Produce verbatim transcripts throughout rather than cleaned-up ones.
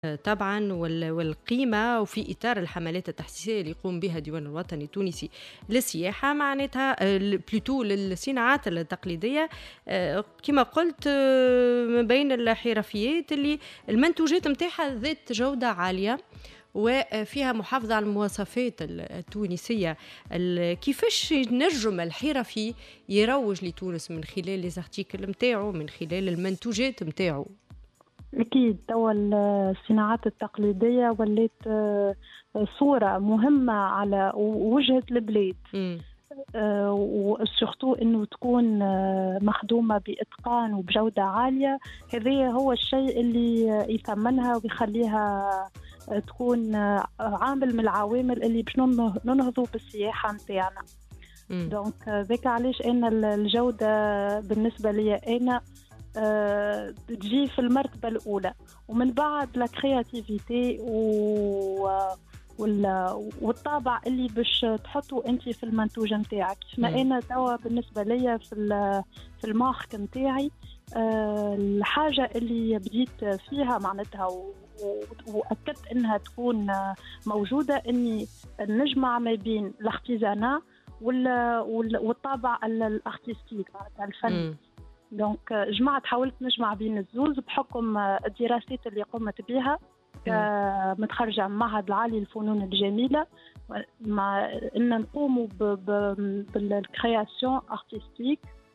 طبعا والقيمة وفي إطار الحملات التحسيسية اللي يقوم بها الديوان الوطني التونسي للسياحة معناتها بلوتو للصناعات التقليدية كما قلت من بين الحرفيات اللي المنتوجات متاعها ذات جودة عالية وفيها محافظة على المواصفات التونسية. كيفاش نجم الحرفي يروج لتونس من خلال ليزارتيكل متاعه من خلال المنتوجات متاعه؟ أكيد توا الصناعات التقليدية ولات صورة مهمة على وجهة البلاد أه وسورتو انه تكون مخدومة بإتقان وبجودة عالية. هذا هو الشيء اللي يثمنها ويخليها تكون عامل من العوامل اللي باش ننهضوا بالسياحة متاعنا. دونك ذاك علاش انا الجودة بالنسبة لي انا أه تجي في المرتبة الأولى ومن بعد لا كرياتيفيتي و والطابع اللي باش تحطوا انت في المنتوج نتاعك. كما انا توا بالنسبه ليا في في المارك نتاعي أه الحاجه اللي بديت فيها معناتها واكدت انها تكون موجوده اني نجمع ما بين الارتيزانا والطابع الارتستيك معناتها الفن. دونك جمعت حاولت نجمع بين الزوز بحكم الدراسات اللي قمت بها كمتخرجة من معهد العالي للفنون الجميلة مع ان نقوموا بالكرياسيون ارتستيك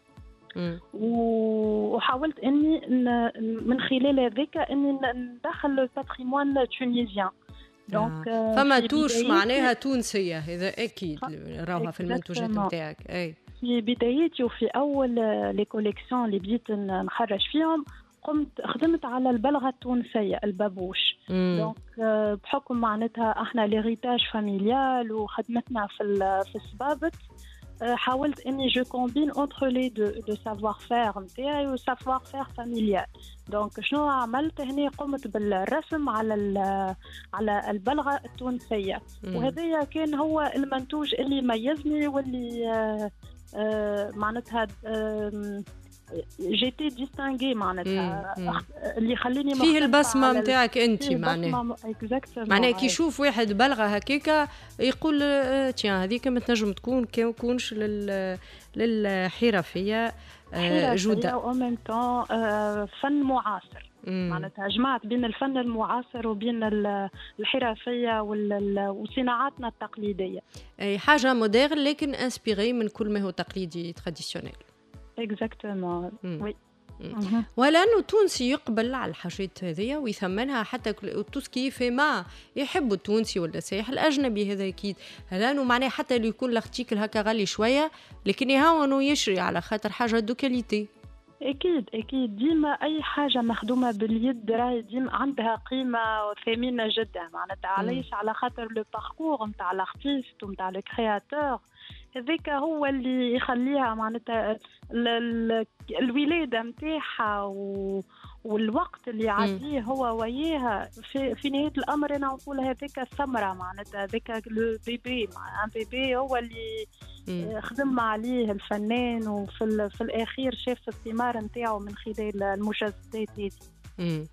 وحاولت اني من خلال هذاك اني ندخل الباتريمون تونيزيان. دونك آه. فما توش معناها تونسية هذا اكيد راها في المنتوجات نتاعك. اي في بدايتي وفي اول لي كوليكسيون اللي بديت نخرج فيهم قمت خدمت على البلغة التونسية البابوش. دونك بحكم معناتها احنا ليغيتاج فاميليال وخدمتنا في في السبابت حاولت اني جو كومبين اونتر لي دو دو سافوار فير نتاعي و سافوار فير فاميليال. دونك شنو عملت هنا قمت بالرسم على على البلغة التونسية وهذا كان هو المنتوج اللي ميزني واللي آه آه معناتها آه جيتي ديستانغي معناتها اللي يخليني فيه البصمه نتاعك انت معناها معناها كي يشوف واحد بلغه هكاكا يقول تيان هذيك ما تنجم تكون كي يكونش لل للحرفيه جوده او ميم طون فن معاصر. معناتها جمعت بين الفن المعاصر وبين الحرفيه وصناعاتنا التقليديه. اي حاجه موديرن لكن انسبيري من كل ما هو تقليدي تراديسيونيل. اكزاكتومون وي. ولانه تونسي يقبل على الحاجات هذه ويثمنها حتى توسكي فيما يحبوا التونسي ولا السائح الاجنبي هذا اكيد. لانه معناه حتى اللي يكون الارتيكل هكا غالي شويه لكن يهونوا يشري على خاطر حاجه دو كاليتي. اكيد اكيد ديما اي حاجه مخدومه باليد راهي ديما عندها قيمه ثمينه جدا معناتها. علاش؟ على خاطر لو باركور نتاع الارتيست ونتاع لو كرياتور هذاك هو اللي يخليها معناتها الولاده نتاعها والوقت اللي يعديه هو وياها في, في نهايه الامر انا نقول هذاك الثمره معناتها هذاك لو بيبي ان بيبي هو اللي خدم عليه الفنان وفي في الاخير شاف الثمار نتاعو من خلال المجسدات هذه.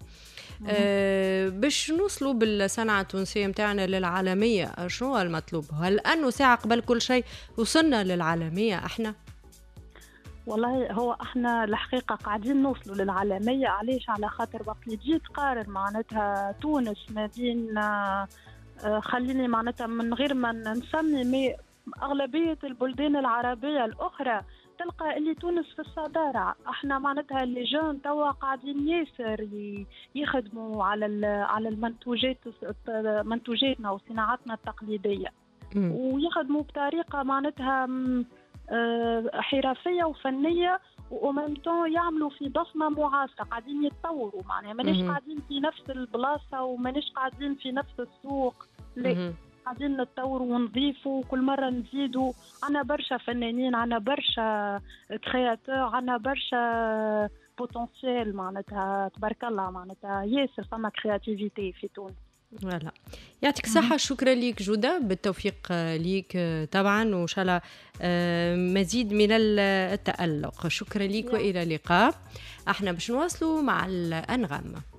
أه باش نوصلوا بالصنعة التونسية متاعنا للعالمية شنو المطلوب؟ هل أنه ساعة قبل كل شيء وصلنا للعالمية احنا؟ والله هو احنا الحقيقة قاعدين نوصلوا للعالمية. علاش؟ على خاطر وقت اللي تجي تقارن معناتها تونس ما بين خليني معناتها من غير ما نسمي مي أغلبية البلدان العربية الأخرى تلقى اللي تونس في الصدارة. احنا معناتها اللي جون توا قاعدين ياسر يخدموا على على المنتوجات منتوجاتنا وصناعاتنا التقليدية ويخدموا بطريقة معناتها حرفية وفنية وممتون يعملوا في بصمة معاصرة. قاعدين يتطوروا معناها ماناش قاعدين في نفس البلاصة وماناش قاعدين في نفس السوق. لا قاعدين نتطوروا ونضيفوا كل مرة نزيدوا. عنا برشا فنانين عنا برشا كرياتور عنا برشا بوتنسيال معناتها تبارك الله معناتها ياسر فما كرياتيفيتي في تونس. فوالا يعطيك الصحة. شكرا ليك جودة بالتوفيق ليك طبعا وإن شاء الله مزيد من التألق. شكرا ليك وإلى اللقاء. احنا باش نواصلوا مع الأنغام.